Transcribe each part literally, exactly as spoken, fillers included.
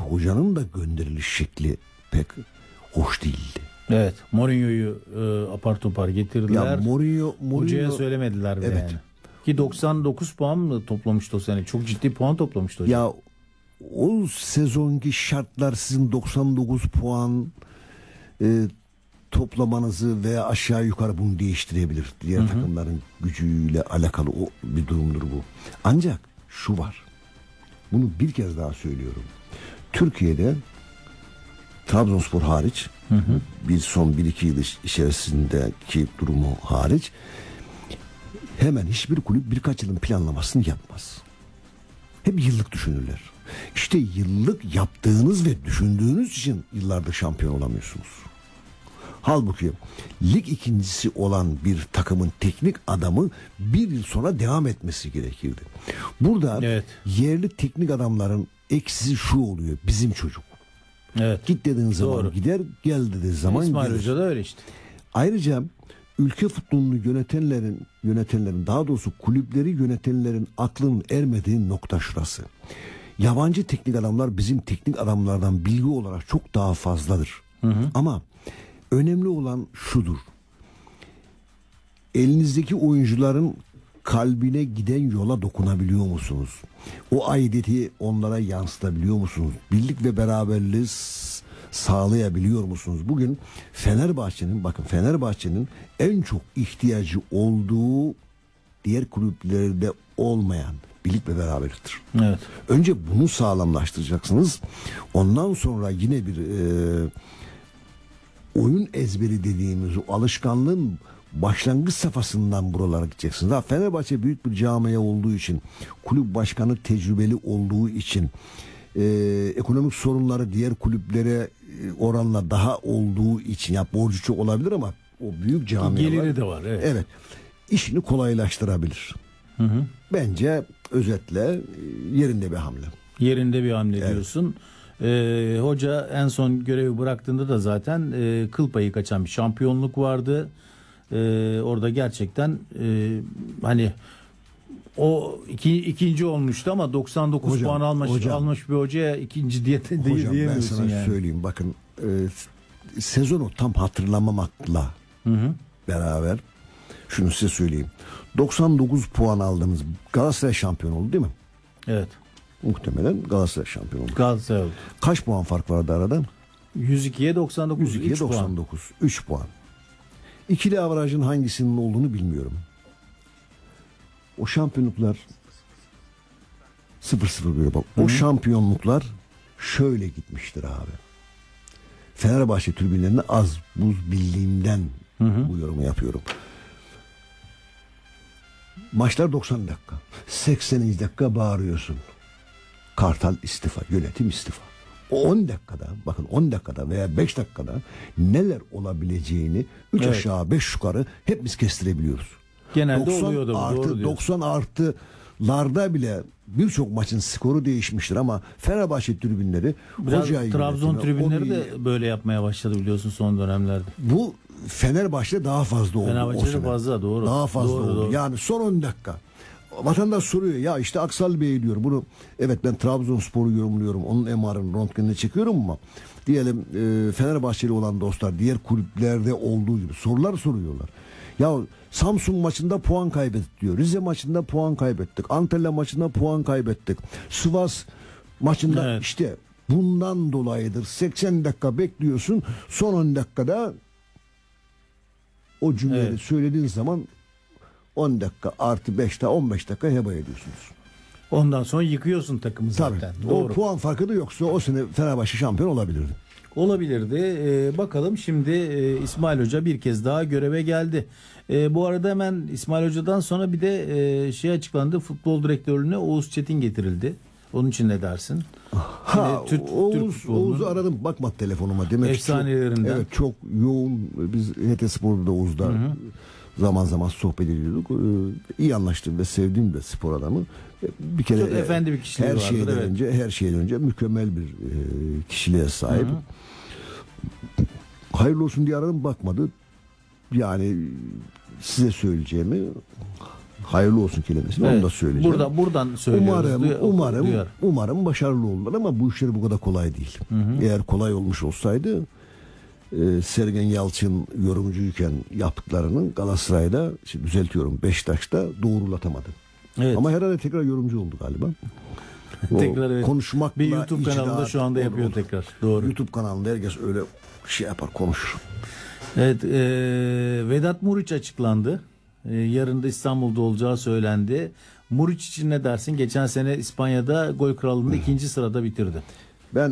hocanın da gönderiliş şekli pek hoş değildi. Evet, Mourinho'yu e, apar topar getirdiler. Ya Mourinho, Mourinho hocaya söylemediler bile evet. yani. Ki doksan dokuz puan mı toplamıştı o sene? Çok ciddi puan toplamıştı hocam. Ya o sezonki şartlar sizin doksan dokuz puan e, toplamanızı veya aşağı yukarı bunu değiştirebilir. Diğer hı hı. takımların gücüyle alakalı o bir durumdur bu. Ancak şu var. Bunu bir kez daha söylüyorum. Türkiye'de Trabzonspor hariç, hı hı. bir son bir iki yıl içerisindeki durumu hariç, hemen hiçbir kulüp birkaç yılın planlamasını yapmaz. Hep yıllık düşünürler. İşte yıllık yaptığınız ve düşündüğünüz için yıllardır şampiyon olamıyorsunuz. Halbuki lig ikincisi olan bir takımın teknik adamı bir yıl sonra devam etmesi gerekirdi. Burada evet. yerli teknik adamların eksisi şu oluyor: bizim çocuk. Evet. Git dediğin zaman Doğru. gider, gel dediğin zaman İsmail gelir. Hoca da öyle işte. Ayrıca ülke futbolunu yönetenlerin, yönetenlerin daha doğrusu kulüpleri yönetenlerin aklının ermediği nokta şurası. Yabancı teknik adamlar bizim teknik adamlardan bilgi olarak çok daha fazladır. Hı hı. Ama önemli olan şudur: elinizdeki oyuncuların kalbine giden yola dokunabiliyor musunuz? O aidiyeti onlara yansıtabiliyor musunuz? Birlik ve beraberliği sağlayabiliyor musunuz? Bugün Fenerbahçe'nin, bakın Fenerbahçe'nin en çok ihtiyacı olduğu diğer kulüplerde olmayan birlik ve beraberliktir. Evet. Önce bunu sağlamlaştıracaksınız. Ondan sonra yine bir e, oyun ezberi dediğimiz o alışkanlığın başlangıç safhasından buralara gideceksiniz. Ha, Fenerbahçe büyük bir camia olduğu için, kulüp başkanı tecrübeli olduğu için, e, ekonomik sorunları diğer kulüplere oranla daha olduğu için, ya borcu çok olabilir ama o büyük camialar geliri de var. Evet. Evet. İşini kolaylaştırabilir. Hı hı. Bence özetle yerinde bir hamle. Yerinde bir hamle evet. diyorsun. Ee, hoca en son görevi bıraktığında da zaten e, kıl payı kaçan bir şampiyonluk vardı. Ee, orada gerçekten e, hani o iki, ikinci olmuştu ama doksan dokuz hocam, puan almış hocam, almış bir hocaya ikinci diye de değil hocam, diyemiyorsun yani. Ben sana yani. söyleyeyim, bakın e, sezonu tam hatırlamamakla hı hı. beraber şunu size söyleyeyim. doksan dokuz puan aldınız. Galatasaray şampiyon oldu değil mi? Evet. Muhtemelen Galatasaray şampiyon oldu. Galatasaray oldu. Kaç puan fark vardı arada? yüz ikiye doksan dokuz. yüz ikiye doksan dokuz. üç puan. İkili averajın hangisinin olduğunu bilmiyorum. O şampiyonluklar sıfır sıfır böyle bak. O şampiyonluklar şöyle gitmiştir abi. Fenerbahçe tribünlerine az buz bildiğimden hı hı. bu yorumu yapıyorum. Maçlar doksan dakika. sekseninci dakika bağırıyorsun. Kartal istifa, yönetim istifa. O on dakikada, bakın on dakikada veya beş dakikada neler olabileceğini üç evet. aşağı beş yukarı hep biz kestirebiliyoruz. Genelde oluyordu bu, artı, doğru doksan artılarda bile birçok maçın skoru değişmiştir ama Fenerbahçe tribünleri, hocayı Trabzon tribünleri onu, de böyle yapmaya başladı biliyorsun son dönemlerde. Bu Fenerbahçe daha fazla oldu. Fenerbahçe'de fazla, doğru. Daha fazla doğru, oldu. Doğru. Yani son on dakika. Vatandaş soruyor ya işte Aksal Bey diyor bunu, evet ben Trabzonspor'u yorumluyorum, onun M R'ını röntgenini çekiyorum ama diyelim e, Fenerbahçeli olan dostlar diğer kulüplerde olduğu gibi sorular soruyorlar. Ya Samsun maçında puan kaybettik diyor. Rize maçında puan kaybettik. Antalya maçında puan kaybettik. Sivas maçında evet. işte bundan dolayıdır. seksen dakika bekliyorsun. Son on dakikada o cümleyi evet. söylediğin zaman on dakika artı beş daha on beş dakika heba ediyorsunuz. Ondan sonra yıkıyorsun takımı zaten. Tabii. O puan farkı da yoksa o sene Fenerbahçe şampiyon olabilirdi. Olabilirdi. Ee, bakalım şimdi e, İsmail Hoca bir kez daha göreve geldi. E, bu arada hemen İsmail Hoca'dan sonra bir de e, şey açıklandı. Futbol direktörlüğüne Oğuz Çetin getirildi. Onun için ne dersin? Ha, Türk, Oğuz, Türk Oğuz'u aradım, bakmadı telefonuma. Demek efsanelerinden. Çok, evet çok yoğun. Biz H T Spor'da da Oğuz'da hı hı. zaman zaman sohbet ediyorduk. Ee, iyi anlaştım ve sevdiğim de spor adamı. Bir kere çok efendi bir kişiliği her vardır, şeyden evet. önce her şeyden önce mükemmel bir e, kişiliğe sahip. Hı hı. Hayırlı olsun diye aradım, bakmadı. Yani size söyleyeceğimi Hayırlı olsun kelimesini evet, onu da söyleyeceğim. Burada buradan söylüyoruz. Umarım Duy, umarım duyar. umarım başarılı olurlar ama bu işleri bu kadar kolay değil. Hı hı. Eğer kolay olmuş olsaydı e, Sergen Yalçın yorumcuyken yaptıklarının Galatasaray'da, işte düzeltiyorum, Beşiktaş'ta doğrulatamadı. Evet. Ama herhalde tekrar yorumcu oldu galiba. tekrar evet. Konuşmakla bir YouTube kanalında şu anda yapıyor olur. tekrar. Doğru. YouTube kanalında herkes öyle şey yapar, konuşur. Evet, e, Vedat Muriç açıklandı. E, yarın da İstanbul'da olacağı söylendi. Muriç için ne dersin? Geçen sene İspanya'da gol krallığında ikinci sırada bitirdi. Ben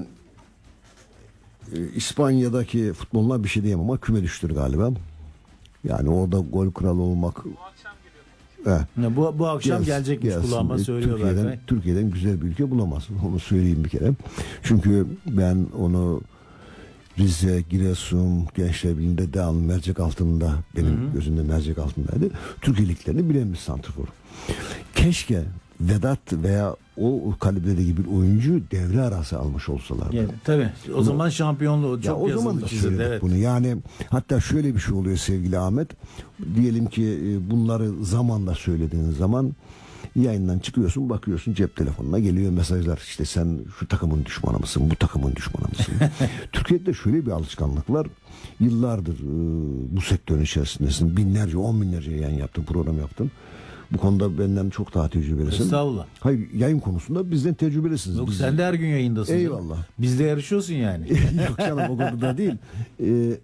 e, İspanya'daki futboluna bir şey diyemem ama küme düştür galiba. Yani orada gol kralı olmak. Bu akşam geliyor. Evet. Bu, bu akşam Gels, gelecekmiş gelsin. Kulağıma söylüyorlar. Türkiye'den, Türkiye'den güzel bir ülke bulamazsın. Onu söyleyeyim bir kere. Çünkü ben onu Rize, Giresun, Gençler Birliği'nde devamlı mercek altında, benim hı hı. gözümde mercek altındaydı. Türkiye liglerini bilen bir santrfor. Keşke Vedat veya o kalibredeki bir oyuncu devre arası almış olsalardı. Yani, tabii. O bunu, zaman şampiyonluğu çok o zaman da çizildi. Evet. Bunu. Yani hatta şöyle bir şey oluyor sevgili Ahmet. Diyelim ki bunları zamanla söylediğiniz zaman yayından çıkıyorsun, bakıyorsun cep telefonuna geliyor mesajlar. İşte sen şu takımın düşmanı mısın, bu takımın düşmanı mısın? Türkiye'de şöyle bir alışkanlık var. Yıllardır e, bu sektörün içerisindesin. Binlerce, on binlerce yayın yaptın, program yaptın. Bu konuda benden çok daha tecrübelisin. Estağfurullah. Hayır, yayın konusunda bizden tecrübelisiniz. Yok, Biz... sen de her gün yayındasın. Eyvallah. Canım. Bizle yarışıyorsun yani. Yok canım, o kadar da değil. Ee,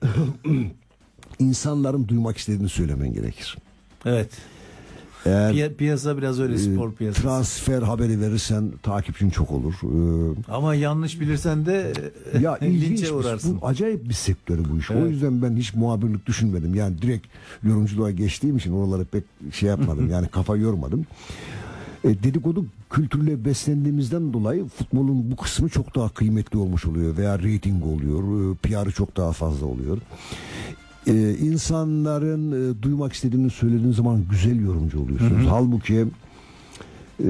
insanların duymak istediğini söylemen gerekir. Evet. Eğer, Piy- piyasa biraz öyle, spor piyasası. Transfer haberi verirsen takipçin çok olur. Ee, Ama yanlış bilirsen de ya linçe uğrarsın. Bu acayip bir sektörü bu iş. Evet. O yüzden ben hiç muhabirlik düşünmedim. Yani direkt yorumculuğa geçtiğim için oraları pek şey yapmadım. Yani kafa yormadım. E, dedikodu kültürüyle beslendiğimizden dolayı futbolun bu kısmı çok daha kıymetli olmuş oluyor veya reyting oluyor. E, P R'ı çok daha fazla oluyor. Ee, insanların e, duymak istediğini söylediğin zaman güzel yorumcu oluyorsunuz. Hı hı. Halbuki e,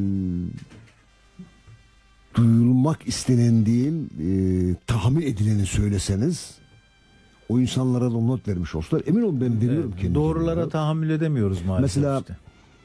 duyulmak istenen değil, e, tahmin edileni söyleseniz o insanlara da not vermiş olsalar, emin olun ben veriyorum evet, kendime. Doğrulara tahammül edemiyoruz maalesef. Mesela işte.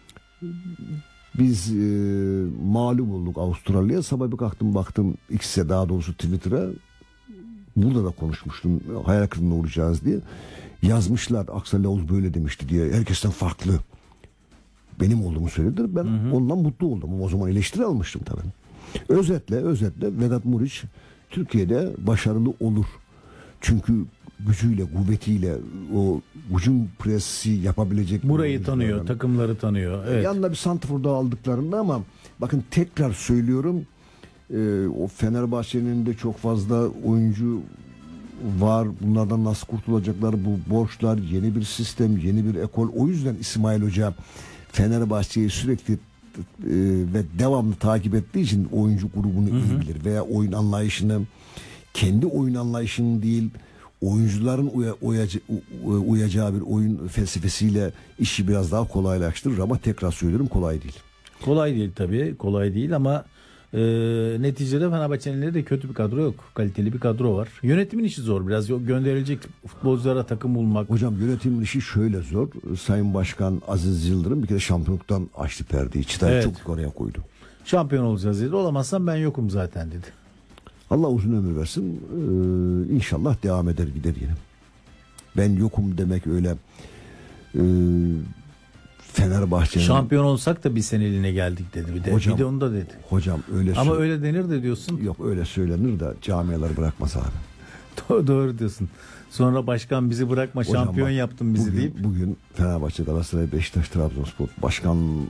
biz e, mağlup olduk Avustralya'ya. Sabah bir kalktım baktım X'e, daha doğrusu Twitter'a. Burada da konuşmuştum, hayal kırıklığına uğrayacağız diye. Yazmışlar, Aksel Yavuz böyle demişti diye. Herkesten farklı benim olduğumu söylediler. Ben hı hı. ondan mutlu oldum. O zaman eleştiri almıştım tabii. Özetle, özetle Vedat Muriç Türkiye'de başarılı olur. Çünkü gücüyle, kuvvetiyle o hücum presi yapabilecek. Burayı tanıyor, yani. Takımları tanıyor. Evet. Yanında bir santrfor daha aldıklarında ama bakın tekrar söylüyorum. Ee, o Fenerbahçe'nin de çok fazla oyuncu var. Bunlardan nasıl kurtulacaklar, bu borçlar, yeni bir sistem, yeni bir ekol. O yüzden İsmail Hoca Fenerbahçe'yi sürekli e, ve devamlı takip ettiği için oyuncu grubunu hı hı. iyi bilir veya oyun anlayışını, kendi oyun anlayışını değil, oyuncuların uya, uyaca, uyacağı bir oyun felsefesiyle işi biraz daha kolaylaştırır ama tekrar söylüyorum, kolay değil. Kolay değil tabii, kolay değil ama e, neticede Fenerbahçe'nin de kötü bir kadro yok. Kaliteli bir kadro var. Yönetimin işi zor biraz. Gönderilecek futbolculara takım bulmak. Hocam yönetimin işi şöyle zor. Sayın Başkan Aziz Yıldırım bir kere şampiyonluktan açtı perdeyi. Çıtayı evet. çok oraya koydu. Şampiyon olacağız dedi. Olamazsam ben yokum zaten dedi. Allah uzun ömür versin. Ee, inşallah devam eder gider yine. Ben yokum demek öyle e, Fenerbahçe'nin... Şampiyon olsak da bir seneliğine geldik dedi. Bir de hocam, bir de onu da dedi. Hocam öyle ama öyle denir de diyorsun. Yok öyle söylenir de camialar bırakmaz abi. Doğru, doğru diyorsun. Sonra başkan bizi bırakma, hocam şampiyon bak, yaptın bizi bugün, deyip. Bugün Fenerbahçe, Galatasaray, Beşiktaş, Trabzonspor başkanlık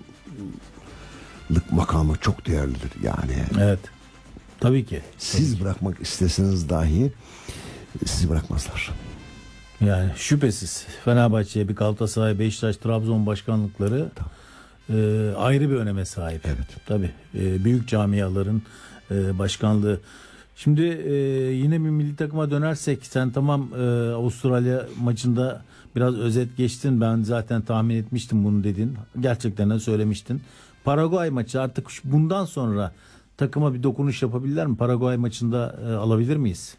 makamı çok değerlidir. Yani. Evet. Tabii ki. Siz tabii bırakmak ki. isteseniz dahi sizi bırakmazlar. Yani şüphesiz Fenerbahçe'ye bir Galatasaray, Beşiktaş, Trabzon başkanlıkları e, ayrı bir öneme sahip. Evet. Tabii e, büyük camiaların e, başkanlığı. Şimdi e, yine bir milli takıma dönersek, sen tamam e, Avustralya maçında biraz özet geçtin. Ben zaten tahmin etmiştim bunu dedin. Gerçekten de söylemiştin. Paraguay maçı artık bundan sonra takıma bir dokunuş yapabilirler mi? Paraguay maçında e, alabilir miyiz?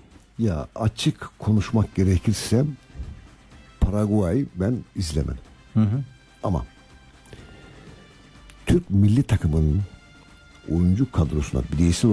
Ya açık konuşmak gerekirse Paraguay ben izlemedim. Hı hı. Ama Türk milli takımının oyuncu kadrosuna bireysel